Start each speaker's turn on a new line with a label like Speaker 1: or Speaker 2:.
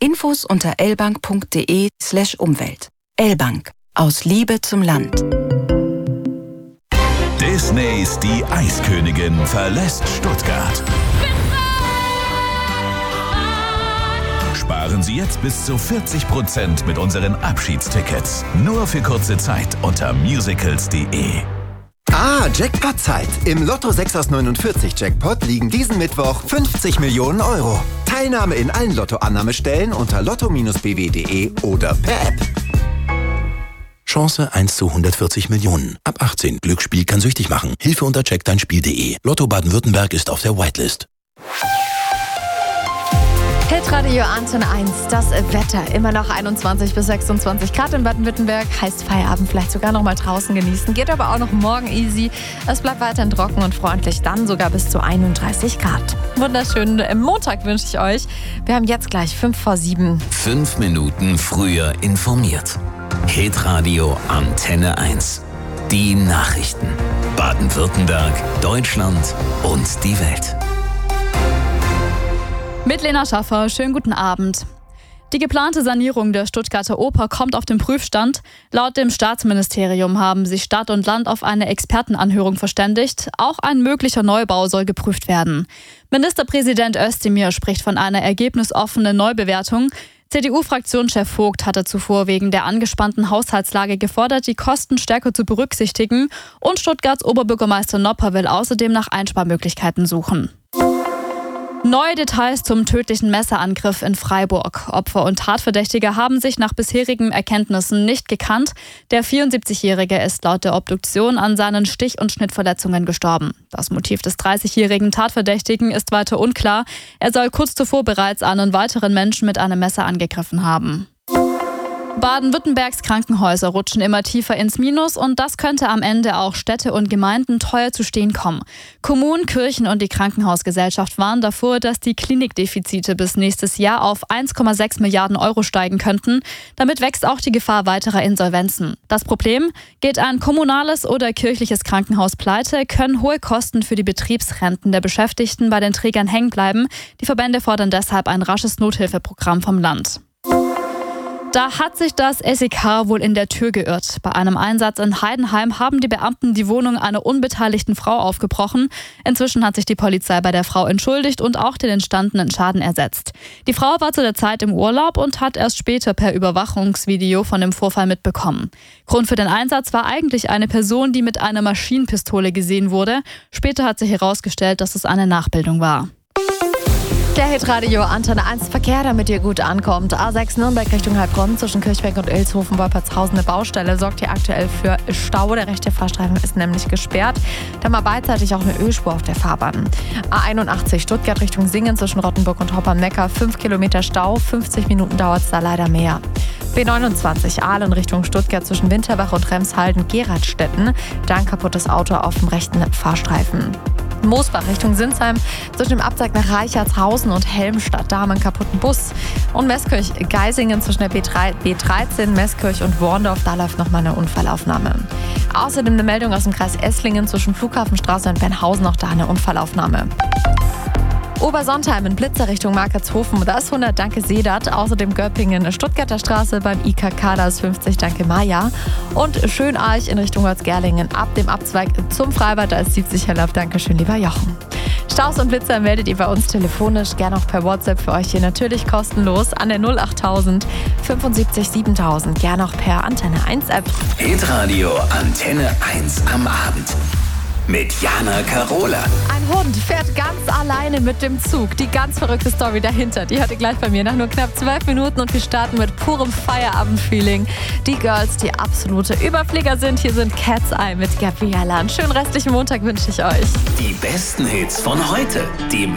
Speaker 1: Infos unter elbank.de/Umwelt. Elbank. Aus Liebe zum Land.
Speaker 2: Disneys Die Eiskönigin verlässt Stuttgart. Sparen Sie jetzt bis zu 40% mit unseren Abschiedstickets. Nur für kurze Zeit unter musicals.de.
Speaker 3: Jackpot-Zeit. Im Lotto 6 aus 49 Jackpot liegen diesen Mittwoch 50 Millionen Euro. Teilnahme in allen Lottoannahmestellen unter lotto-bw.de oder per App.
Speaker 4: Chance 1 zu 140 Millionen. Ab 18. Glücksspiel kann süchtig machen. Hilfe unter checkdeinspiel.de. Lotto Baden-Württemberg ist auf der Whitelist.
Speaker 5: Hitradio Antenne 1, das Wetter. Immer noch 21 bis 26 Grad in Baden-Württemberg. Heißt Feierabend vielleicht sogar noch mal draußen genießen. Geht aber auch noch morgen easy. Es bleibt weiterhin trocken und freundlich. Dann sogar bis zu 31 Grad. Wunderschönen Montag wünsche ich euch. Wir haben jetzt gleich 5:07.
Speaker 6: 5 Minuten früher informiert. Hitradio Antenne 1. Die Nachrichten. Baden-Württemberg, Deutschland und die Welt.
Speaker 7: Mit Lena Schaffer, schönen guten Abend. Die geplante Sanierung der Stuttgarter Oper kommt auf den Prüfstand. Laut dem Staatsministerium haben sich Stadt und Land auf eine Expertenanhörung verständigt. Auch ein möglicher Neubau soll geprüft werden. Ministerpräsident Özdemir spricht von einer ergebnisoffenen Neubewertung. CDU-Fraktionschef Vogt hatte zuvor wegen der angespannten Haushaltslage gefordert, die Kosten stärker zu berücksichtigen. Und Stuttgarts Oberbürgermeister Nopper will außerdem nach Einsparmöglichkeiten suchen. Neue Details zum tödlichen Messerangriff in Freiburg. Opfer und Tatverdächtige haben sich nach bisherigen Erkenntnissen nicht gekannt. Der 74-Jährige ist laut der Obduktion an seinen Stich- und Schnittverletzungen gestorben. Das Motiv des 30-jährigen Tatverdächtigen ist weiter unklar. Er soll kurz zuvor bereits einen weiteren Menschen mit einem Messer angegriffen haben. Baden-Württembergs Krankenhäuser rutschen immer tiefer ins Minus und das könnte am Ende auch Städte und Gemeinden teuer zu stehen kommen. Kommunen, Kirchen und die Krankenhausgesellschaft warnen davor, dass die Klinikdefizite bis nächstes Jahr auf 1,6 Milliarden Euro steigen könnten. Damit wächst auch die Gefahr weiterer Insolvenzen. Das Problem: Geht ein kommunales oder kirchliches Krankenhaus pleite, können hohe Kosten für die Betriebsrenten der Beschäftigten bei den Trägern hängen bleiben. Die Verbände fordern deshalb ein rasches Nothilfeprogramm vom Land. Da hat sich das SEK wohl in der Tür geirrt. Bei einem Einsatz in Heidenheim haben die Beamten die Wohnung einer unbeteiligten Frau aufgebrochen. Inzwischen hat sich die Polizei bei der Frau entschuldigt und auch den entstandenen Schaden ersetzt. Die Frau war zu der Zeit im Urlaub und hat erst später per Überwachungsvideo von dem Vorfall mitbekommen. Grund für den Einsatz war eigentlich eine Person, die mit einer Maschinenpistole gesehen wurde. Später hat sich herausgestellt, dass es eine Nachbildung war.
Speaker 5: Der Hitradio Antenne 1 Verkehr, damit ihr gut ankommt. A6 Nürnberg Richtung Heilbronn zwischen Kirchberg und Ilshofen-Wolpertshausen. Eine Baustelle sorgt hier aktuell für Stau. Der rechte Fahrstreifen ist nämlich gesperrt. Dann mal beidseitig auch eine Ölspur auf der Fahrbahn. A81 Stuttgart Richtung Singen zwischen Rottenburg und Hopp am Neckar. 5 Kilometer Stau, 50 Minuten dauert es da leider mehr. B29 Aalen Richtung Stuttgart zwischen Winterbach und Remshalden-Geradstetten. Da ein kaputtes Auto auf dem rechten Fahrstreifen. Moosbach Richtung Sinsheim zwischen dem Abzweig nach Reichartshausen und Helmstadt. Da haben wir einen kaputten Bus. Und Meßkirch-Geisingen zwischen der B13, Meßkirch und Worndorf. Da läuft nochmal eine Unfallaufnahme. Außerdem eine Meldung aus dem Kreis Esslingen zwischen Flughafenstraße und Bernhausen. Auch da eine Unfallaufnahme. Obersontheim in Blitzer Richtung Markertshofen, da ist 100, danke Sedat. Außerdem Göppingen, Stuttgarter Straße beim IKK, da ist 50, danke Maja. Und Schönarch in Richtung Holzgerlingen ab dem Abzweig zum Freibad, da ist 70, Hellauf, danke schön, lieber Jochen. Staus und Blitzer meldet ihr bei uns telefonisch, gerne auch per WhatsApp für euch hier natürlich kostenlos an der 08000 75 7000, gerne auch per Antenne 1 App.
Speaker 6: Hitradio Antenne 1 am Abend. Mit Jana Karola.
Speaker 5: Ein Hund fährt ganz alleine mit dem Zug. Die ganz verrückte Story dahinter, die hört ihr gleich bei mir nach nur knapp 12 Minuten. Und wir starten mit purem Feierabendfeeling. Die Girls, die absolute Überflieger sind. Hier sind Cat's Eye mit Gabriella. Einen schönen restlichen Montag wünsche ich euch.
Speaker 6: Die besten Hits von heute. Die